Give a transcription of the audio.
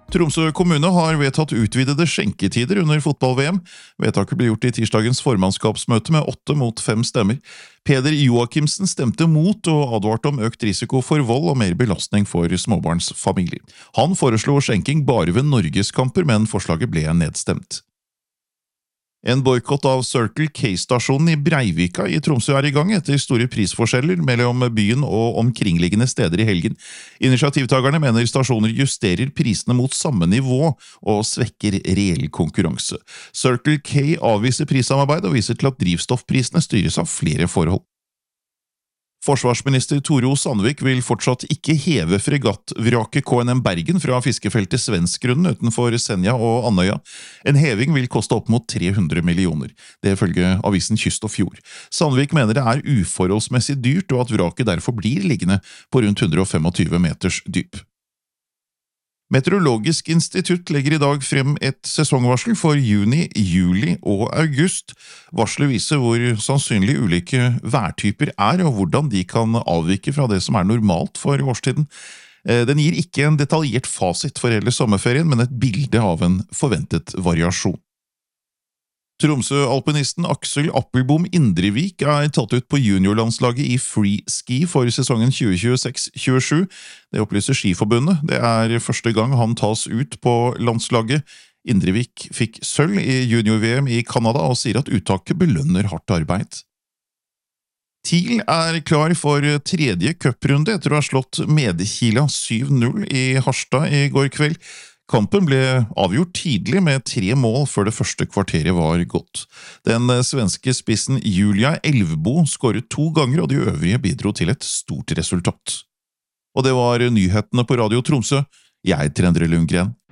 Tromsø kommune har vedtatt utvidede skjenketider under fotball-VM. Vedtaket ble gjort i tirsdagens formannskapsmøte med 8 mot 5 stemmer. Peder Joakimsen stemte mot og advarte om økt risiko for vold og mer belastning for småbarnsfamilier. Han foreslo skjenking bare ved norgeskamper, men forslaget ble nedstemt. En boikott av Circle K-stasjonen i Breivika i Tromsø er i gang etter store prisforskjeller mellom byen og omkringliggende steder i helgen. Initiativtagerne mener stasjoner justerer prisene mot samme nivå og svekker reell konkurranse. Circle K avviser prissamarbeid og viser til at drivstoffprisene styres av flere forhold. Forsvarsminister Tore O. Sandvik vil fortsatt ikke heve fregattvraket KNM Bergen fra fiskefeltet Svenskgrunnen utenfor Senja og Andøya. En heving vil koste opp mot 300 millioner. Det følger avisen Kyst og Fjord. Sandvik mener det er uforholdsmessig dyrt, og at vraket derfor blir liggende på rundt 125 meters dyp. Meteorologisk institutt legger i dag frem et sesongvarsel for juni, juli og august. Varselet viser hvor sannsynlig ulike værtyper er, og hvordan de kan avvike fra det som er normalt for årstiden. Den gir ikke en detaljert fasit for hele sommerferien, men et bilde av en forventet variasjon. Tromsø-alpinisten Aksel Appelbom Indrevik er tatt ut på juniorlandslaget i freeski for sesongen 2026-27. Det opplyser Skiforbundet. Det er første gang han tas ut på landslaget. Indrevik fikk sølv i junior-VM i Kanada og sier at uttaket belønner hardt arbeid. TIL er klar for tredje cuprunde etter å ha slått Medkila 7-0 i Harstad i går kveld. Kampen ble avgjort tidlig med 3 mål før det første kvarteret var gått. Den svenske spissen Julia Elvbo skåret 2 ganger, og de øvrige bidro til et stort resultat. Og det var nyhetene på Radio Tromsø. Jeg heter Endre Lundgren.